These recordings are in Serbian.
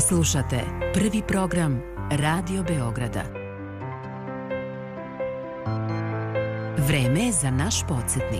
Slušate prvi program Radio Beograda. Vreme je za naš podsjetnik.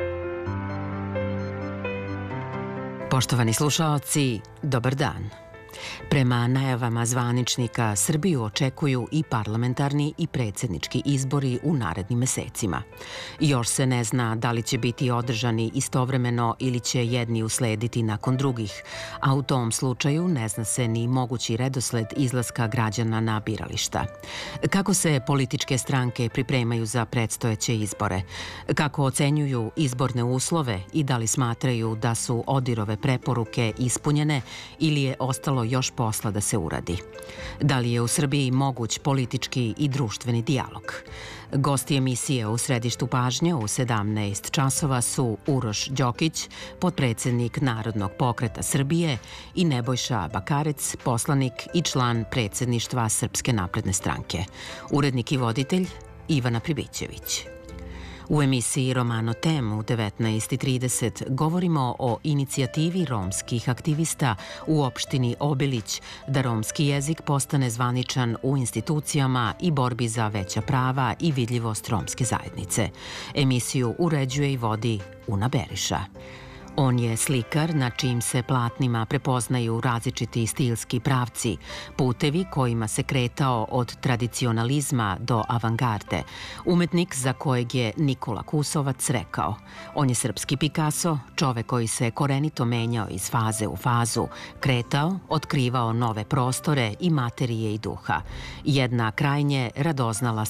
Poštovani slušaoci, dobar dan. Prema najavama zvaničnika, Srbiju očekuju i parlamentarni i predsjednički izbori u narednim mesecima. Još se ne zna da li će biti održani istovremeno ili će jedni uslediti nakon drugih, a u tom slučaju ne zna se ni mogući redosled izlaska građana na birališta. Kako se političke stranke pripremaju za predstojeće izbore? Kako ocenjuju izborne uslove i da li smatraju da su ODIHR-ove preporuke ispunjene ili je ostalo još posla da se uradi? Da li je u Srbiji moguć politički i društveni dijalog? Gosti emisije u središtu pažnje u 17 časova su Uroš Đokić, potpredsjednik Narodnog pokreta Srbije, i Nebojša Bakarec, poslanik i član predsjedništva Srpske napredne stranke. Urednik i voditelj Ivana Pribićević. U emisiji Romano Tem u 19:30 govorimo o inicijativi romskih aktivista u opštini Obilić da romski jezik postane zvaničan u institucijama i borbi za veća prava i vidljivost romske zajednice. Emisiju uređuje i vodi Una Beriša. On je slikar na čijim se platnima prepoznaju različiti stilski pravci, putevi kojima se kretao od tradicionalizma do avangarde. Umetnik za kojeg je Nikola Kusovac rekao: on je srpski Picasso, čovek koji se korenito menjao iz faze u fazu, kretao, otkrivao nove prostore i materije i duha. Jedna krajnje radoznala